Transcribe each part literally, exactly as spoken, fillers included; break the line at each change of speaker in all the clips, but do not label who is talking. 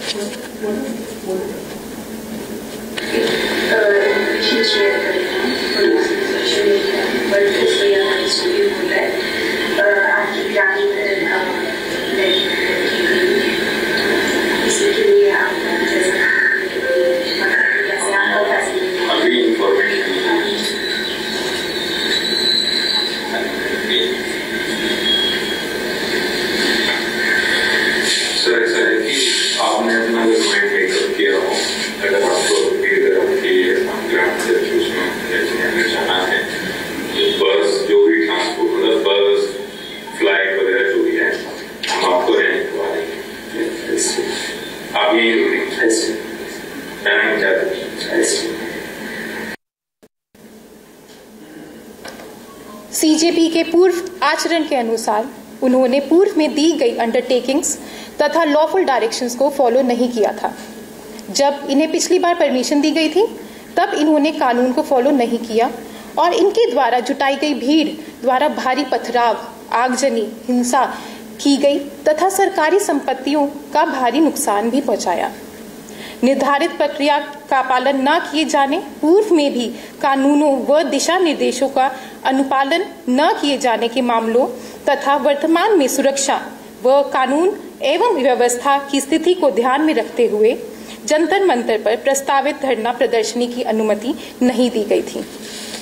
CJP के पूर्व आचरण के अनुसार उन्होंने पूर्व में दी गई अंडरटेकिंग्स तथा लॉफुल डायरेक्शंस को फॉलो नहीं किया था। जब इन्हें पिछली बार परमिशन दी गई थी तब इन्होंने कानून को फॉलो नहीं किया और इनके द्वारा जुटाई गई भीड़ द्वारा भारी पथराव, आगजनी, हिंसा की गई तथा सरकारी संपत्तियों का भारी नुकसान भी पहुंचाया। निर्धारित प्रक्रिया का पालन न किए जाने, पूर्व में भी कानूनों व दिशा निर्देशों का अनुपालन न किए जाने के मामलों तथा वर्तमान में सुरक्षा व कानून एवं व्यवस्था की स्थिति को ध्यान में रखते हुए जंतर मंतर पर प्रस्तावित धरना प्रदर्शनी की अनुमति नहीं दी गई थी।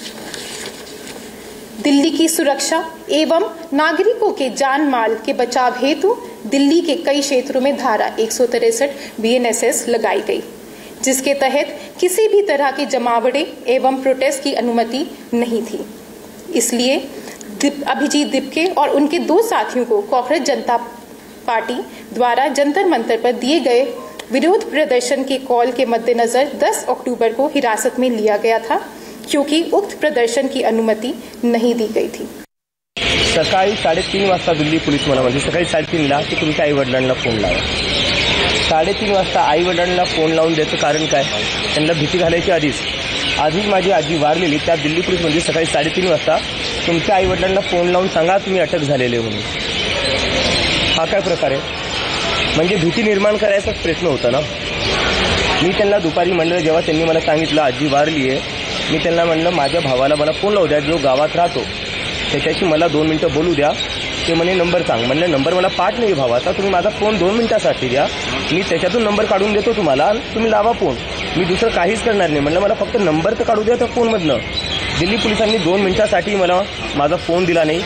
दिल्ली की सुरक्षा एवं नागरिकों के जान माल के बचाव हेतु दिल्ली के कई क्षेत्रों में धारा एक सौ तिरसठ बी एन एस एस लगाई गई, जिसके तहत किसी भी तरह के जमावड़े एवं प्रोटेस्ट की अनुमति नहीं थी। इसलिए अभिजीत दिपके और उनके दो साथियों को कांग्रेस जनता पार्टी द्वारा जंतर मंतर पर दिए गए विरोध प्रदर्शन के कॉल के मद्देनजर दस अक्टूबर को हिरासत में लिया गया था, क्योंकि उक्त प्रदर्शन की अनुमति नहीं दी गई थी।
सकाळी साडेतीन वाजता दिल्ली पोलीस मला म्हणजे सकाळी साडेतीनला की तुमच्या आई वडिलांना फोन लावा। साडेतीन वाजता आई वडिलांना फोन लावून द्यायचं कारण काय, त्यांना भीती घालायची आधीच आधीच माझी आजी वारलेली, त्या दिल्ली पोलीस म्हणजे सकाळी साडेतीन वाजता तुमच्या आई वडिलांना फोन लावून सांगा तुम्ही अटक झालेले म्हणून। हा काय प्रकार आहे, म्हणजे भीती निर्माण करायचाच प्रयत्न होता ना। मी त्यांना दुपारी म्हणलं, जेव्हा त्यांनी मला सांगितलं आजी वारली आहे, मी त्यांना म्हणलं माझ्या भावाला मला फोन लावू द्या, जो गावात राहतो त्याच्याशी मला दोन मिनिटं बोलू द्या। ते म्हणे नंबर सांग, म्हणलं नंबर मला पाठ नाही भावाचा, तुम्ही माझा फोन दोन मिनिटासाठी द्या, मी त्याच्यातून नंबर काढून देतो तुम्हाला, तुम्ही लावा फोन, मी दुसरं काहीच करणार नाही। म्हणलं मला फक्त नंबर तर काढू द्या त्या फोनमधनं। दिल्ली पोलिसांनी दोन मिनिटासाठी मला माझा फोन दिला नाही।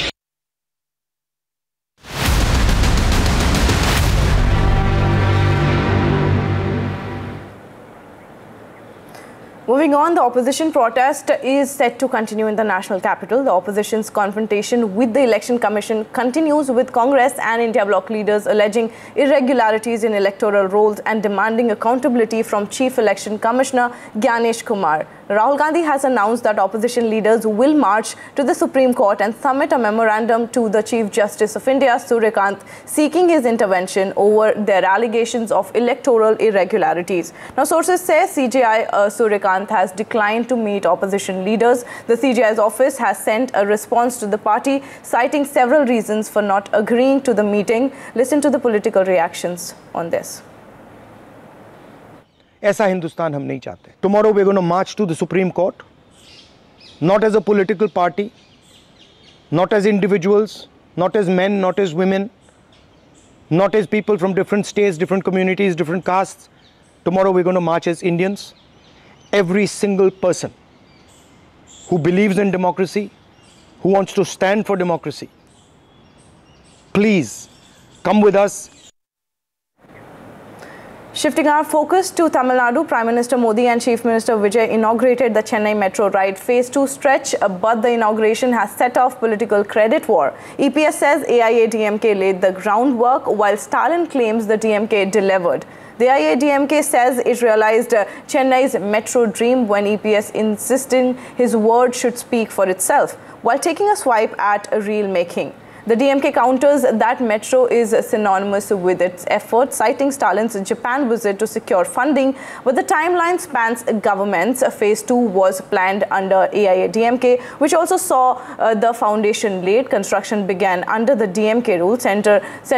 Moving on, the opposition protest is set to continue in the national capital. The opposition's confrontation with the Election Commission continues, with Congress and India Bloc leaders alleging irregularities in electoral rolls and demanding accountability from Chief Election Commissioner Gyanesh Kumar. Rahul Gandhi has announced that opposition leaders will march to the Supreme Court and submit a memorandum to the Chief Justice of India, Surya Kant, seeking his intervention over their allegations of electoral irregularities. Now, sources say C J I uh, Surya Kant has declined to meet opposition leaders. The C J I's office has sent a response to the party, citing several reasons for not agreeing to the meeting. Listen to the political reactions on this.
ऐसा हिंदुस्तान हम नहीं चाहते। Tomorrow we're going to march to the Supreme Court, not as a political party, not as individuals, not as men, not as women, not as people from different states, different communities, different castes. Tomorrow we're going to march as Indians. Every single person who believes in democracy, who wants to stand for democracy, please come with us.
Shifting our focus to Tamil Nadu, Prime Minister Modi and Chief Minister Vijay inaugurated the Chennai Metro Ride Phase two stretch, but the inauguration has set off political credit war. E P S says A I A D M K laid the groundwork, while Stalin claims the D M K delivered. The A I A D M K says it realized uh, Chennai's metro dream when E P S insisting his word should speak for itself, while taking a swipe at real making. The D M K counters that metro is synonymous with its efforts, citing Stalin's Japan visit to secure funding, but the timeline spans governments. Phase two was planned under A I A D M K, which also saw uh, the foundation laid. Construction began under the D M K rule. Center